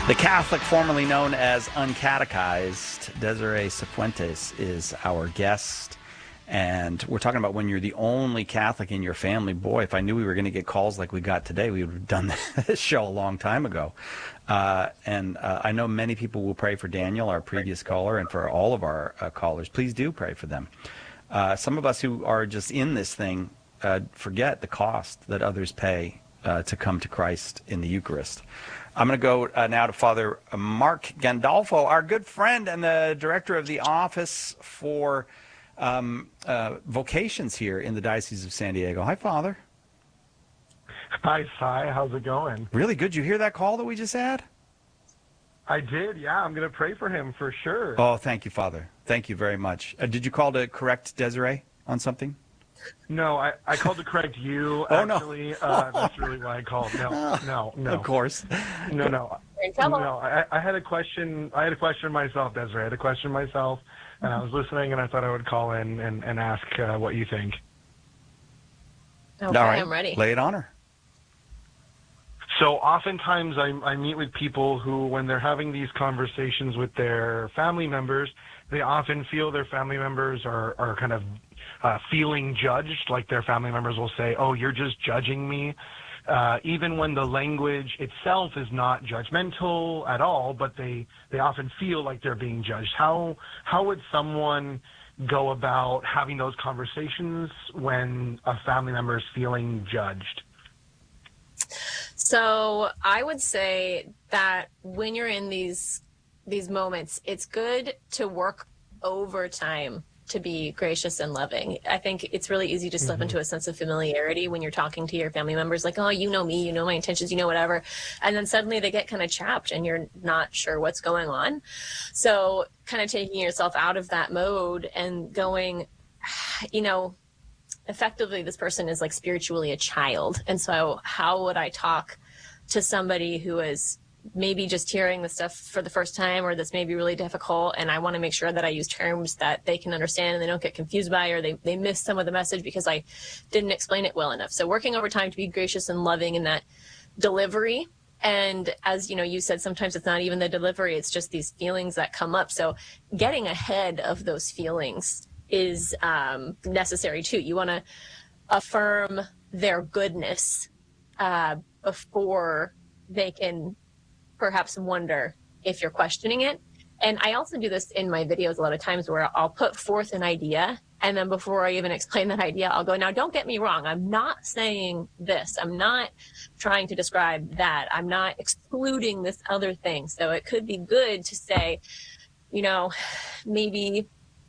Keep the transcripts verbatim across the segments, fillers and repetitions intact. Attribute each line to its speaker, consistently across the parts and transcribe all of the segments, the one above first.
Speaker 1: The Catholic formerly known as Uncatechized, Desiree Cifuentes, is our guest. And we're talking about when you're the only Catholic in your family. Boy, if I knew we were going to get calls like we got today, we would have done this show a long time ago. Uh, and uh, I know many people will pray for Daniel, our previous caller, and for all of our uh, callers. Please do pray for them. Uh, some of us who are just in this thing uh, forget the cost that others pay uh, to come to Christ in the Eucharist. I'm going to go uh, now to Father Mark Gandolfo, our good friend and the director of the Office for um, uh, Vocations here in the Diocese of San Diego. Hi, Father.
Speaker 2: Hi, Cy. How's it going?
Speaker 1: Really good. Did you hear that call that we just had?
Speaker 2: I did, yeah. I'm going to pray for him for sure.
Speaker 1: Oh, thank you, Father. Thank you very much. Uh, did you call to correct Desiree on something?
Speaker 2: No, I, I called to correct you,
Speaker 1: oh,
Speaker 2: actually.
Speaker 1: No.
Speaker 2: Uh, that's really why I called. No, no, no.
Speaker 1: Of course.
Speaker 2: No, no. No, I, I had a question. I had a question myself, Desiree. I had a question myself, and I was listening, and I thought I would call in and, and ask uh, what you think.
Speaker 3: Okay,
Speaker 1: All right.
Speaker 3: I'm ready.
Speaker 1: Lay it on her.
Speaker 2: So oftentimes I, I meet with people who, when they're having these conversations with their family members, they often feel their family members are, are kind of uh, feeling judged, like their family members will say, oh, you're just judging me, uh, even when the language itself is not judgmental at all, but they, they often feel like they're being judged. How, how would someone go about having those conversations when a family member is feeling judged?
Speaker 3: So I would say that when you're in these these moments, it's good to work overtime to be gracious and loving. I think it's really easy to slip mm-hmm. into a sense of familiarity when you're talking to your family members, like, oh, you know me, you know my intentions, you know whatever. And then suddenly they get kind of chapped and you're not sure what's going on. So kind of taking yourself out of that mode and going, you know, effectively this person is like spiritually a child. And so how would I talk to somebody who is maybe just hearing the stuff for the first time, or that's maybe really difficult, and I want to make sure that I use terms that they can understand and they don't get confused by, or they, they miss some of the message because I didn't explain it well enough. So working over time to be gracious and loving in that delivery. And as you know, you said, sometimes it's not even the delivery, it's just these feelings that come up. So getting ahead of those feelings is um, necessary too. You want to affirm their goodness uh, before they can perhaps wonder if you're questioning it. And I also do this in my videos a lot of times where I'll put forth an idea, and then before I even explain that idea, I'll go, now don't get me wrong, I'm not saying this, I'm not trying to describe that, I'm not excluding this other thing. So it could be good to say, you know, maybe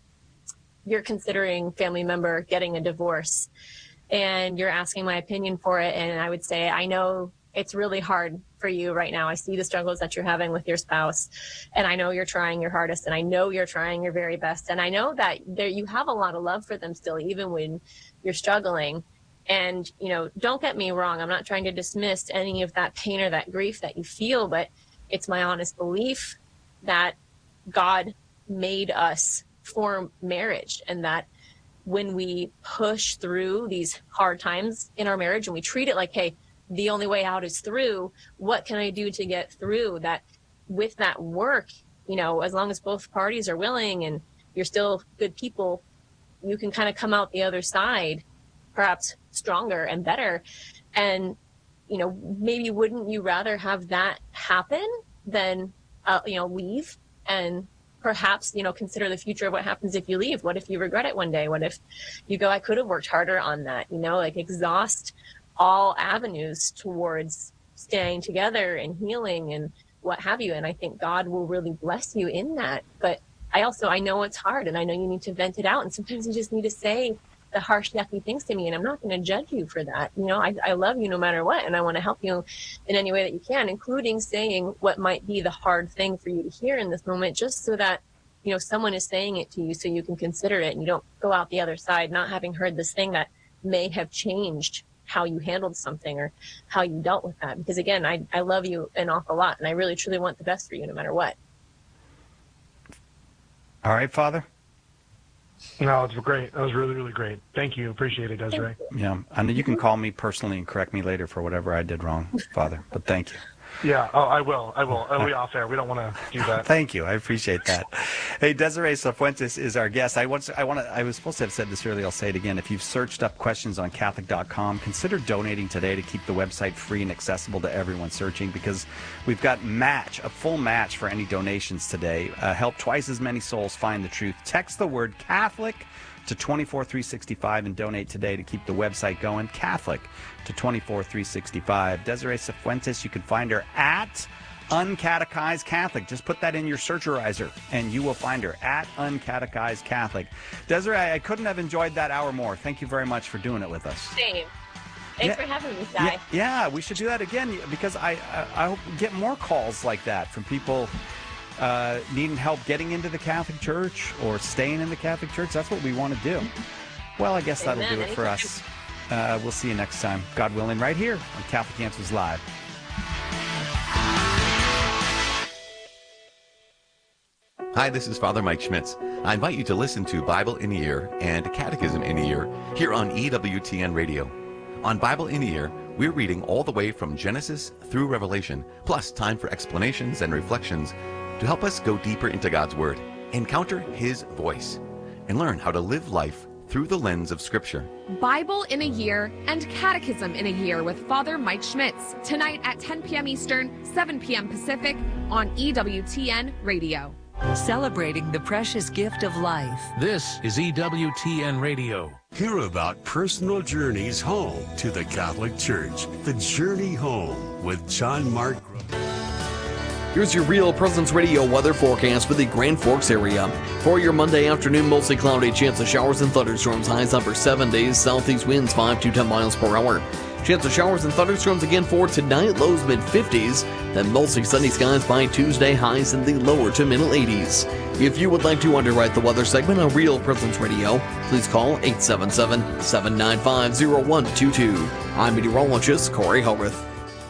Speaker 3: you're considering family member getting a divorce and you're asking my opinion for it. And I would say, I know it's really hard for you right now. I see the struggles that you're having with your spouse, and I know you're trying your hardest, and I know you're trying your very best. And I know that there, you have a lot of love for them still, even when you're struggling. And, you know, don't get me wrong, I'm not trying to dismiss any of that pain or that grief that you feel, but it's my honest belief that God made us for marriage, and that when we push through these hard times in our marriage and we treat it like, hey, the only way out is through, what can I do to get through that? With that work, you know, as long as both parties are willing and you're still good people, you can kind of come out the other side, perhaps stronger and better. And, you know, maybe wouldn't you rather have that happen than, uh, you know, leave and perhaps, you know, consider the future of what happens if you leave? What if you regret it one day? What if you go, I could have worked harder on that, you know, like exhaust all avenues towards staying together and healing and what have you. And I think God will really bless you in that. But I also, I know it's hard, and I know you need to vent it out. And sometimes you just need to say the harsh, yucky things to me, and I'm not going to judge you for that. You know, I, I love you no matter what, and I want to help you in any way that you can, including saying what might be the hard thing for you to hear in this moment, just so that, you know, someone is saying it to you so you can consider it, and you don't go out the other side not having heard this thing that may have changed how you handled something or how you dealt with that. Because again, I, I love you an awful lot, and I really truly want the best for you no matter what.
Speaker 1: All right, Father.
Speaker 2: No, it's great. That was really, really great. Thank you. Appreciate it, Desiree.
Speaker 1: Yeah, I know you can call me personally and correct me later for whatever I did wrong, Father, but thank you.
Speaker 2: Yeah, oh, I will. I will. It'll be off air. We don't want to do that.
Speaker 1: Thank you. I appreciate that. Hey, Desiree Cifuentes is our guest. I want. I want to. I was supposed to have said this earlier. I'll say it again. If you've searched up questions on Catholic dot com, consider donating today to keep the website free and accessible to everyone searching, because we've got match, a full match for any donations today. Uh, help twice as many souls find the truth. Text the word Catholic to twenty-four three sixty-five and donate today to keep the website going. Catholic to twenty-four three sixty-five. Desiree Cifuentes, you can find her at Uncatechized Catholic. Just put that in your searcherizer and you will find her at Uncatechized Catholic. Desiree, I couldn't have enjoyed that hour more. Thank you very much for doing it with us.
Speaker 3: Same. Thanks yeah, for having me, Guy.
Speaker 1: Yeah, yeah, we should do that again, because I, I, I hope we get more calls like that from people uh, needing help getting into the Catholic Church or staying in the Catholic Church. That's what we want to do. Well, I guess that'll
Speaker 3: Amen.
Speaker 1: do it for us. Uh, we'll see you next time, God willing, right here on Catholic Answers Live.
Speaker 4: Hi, this is Father Mike Schmitz. I invite you to listen to Bible in a Year and Catechism in a Year here on E W T N Radio. On Bible in a Year, we're reading all the way from Genesis through Revelation, plus time for explanations and reflections to help us go deeper into God's Word, encounter His voice, and learn how to live life through the lens of Scripture.
Speaker 5: Bible in a Year and Catechism in a Year with Father Mike Schmitz, tonight at ten p.m. Eastern, seven p.m. Pacific on E W T N Radio.
Speaker 6: Celebrating the precious gift of life.
Speaker 7: This is E W T N Radio.
Speaker 8: Hear about personal journeys home to the Catholic Church. The Journey Home with John Mark.
Speaker 9: Here's your Real Presence Radio weather forecast for the Grand Forks area. For your Monday afternoon, mostly cloudy, chance of showers and thunderstorms, highs upper seventies, southeast winds five to ten miles per hour. Chance of showers and thunderstorms again for tonight, lows mid fifties, then mostly sunny skies by Tuesday, highs in the lower to middle eighties. If you would like to underwrite the weather segment on Real Presence Radio, please call eight seven seven, seven nine five, zero one two two. I'm meteorologist Corey Howarth.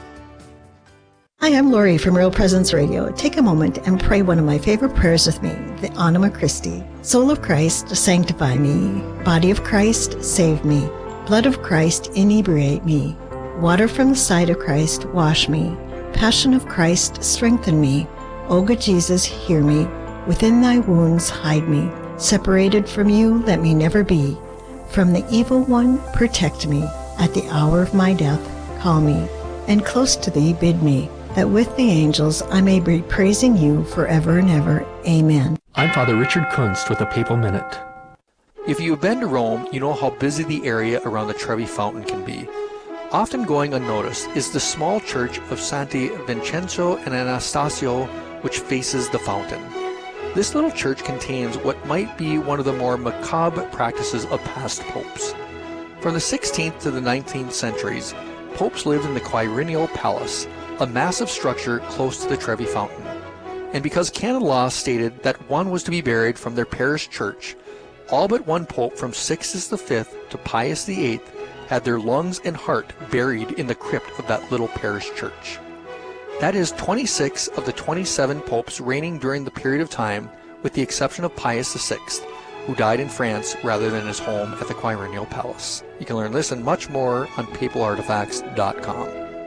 Speaker 10: Hi, I'm Lori from Real Presence Radio. Take a moment and pray one of my favorite prayers with me, the Anima Christi. Soul of Christ, sanctify me. Body of Christ, save me. Blood of Christ, inebriate me. Water from the side of Christ, wash me. Passion of Christ, strengthen me. O good Jesus, hear me. Within thy wounds, hide me. Separated from you, let me never be. From the evil one, protect me. At the hour of my death, call me. And close to thee, bid me, that with the angels I may be praising you forever and ever. Amen.
Speaker 11: I'm Father Richard Kunst with the Papal Minute. If you've been to Rome, you know how busy the area around the Trevi Fountain can be. Often going unnoticed is the small church of Santi Vincenzo and Anastasio, which faces the fountain. This little church contains what might be one of the more macabre practices of past popes. From the sixteenth to the nineteenth centuries, popes lived in the Quirinial Palace, a massive structure close to the Trevi Fountain. And because canon law stated that one was to be buried from their parish church, all but one pope from Sixtus the Fifth to Pius the Eighth had their lungs and heart buried in the crypt of that little parish church. That is twenty-six of the twenty-seven popes reigning during the period of time, with the exception of Pius the Sixth, who died in France rather than his home at the Quirinial Palace. You can learn this and much more on papal artifacts dot com.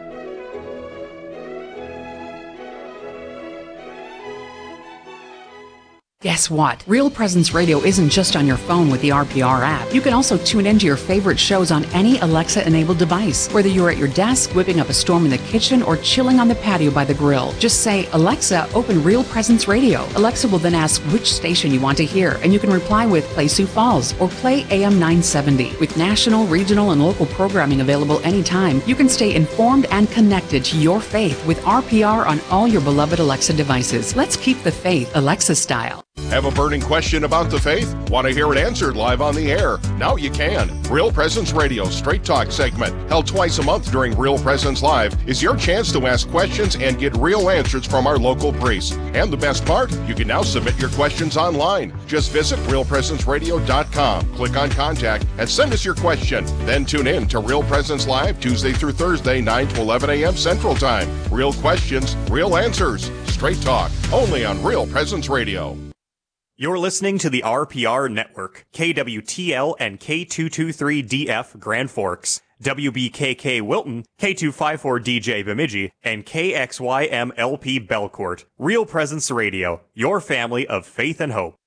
Speaker 12: Guess what? Real Presence Radio isn't just on your phone with the R P R app. You can also tune into your favorite shows on any Alexa-enabled device, whether you're at your desk, whipping up a storm in the kitchen, or chilling on the patio by the grill. Just say, Alexa, open Real Presence Radio. Alexa will then ask which station you want to hear, and you can reply with Play Sioux Falls or Play A M nine seventy. With national, regional, and local programming available anytime, you can stay informed and connected to your faith with R P R on all your beloved Alexa devices. Let's keep the faith Alexa style.
Speaker 13: Have a burning question about the faith? Want to hear it answered live on the air? Now you can. Real Presence Radio Straight Talk segment, held twice a month during Real Presence Live, is your chance to ask questions and get real answers from our local priests. And the best part, you can now submit your questions online. Just visit real presence radio dot com, click on Contact, and send us your question. Then tune in to Real Presence Live Tuesday through Thursday, nine to eleven a.m. Central Time. Real questions, real answers. Straight Talk, only on Real Presence Radio.
Speaker 14: You're listening to the R P R Network, K W T L and K two twenty-three D F Grand Forks, W B K K Wilton, K two five four D J Bemidji, and K X Y M L P Belcourt. Real Presence Radio, your family of faith and hope.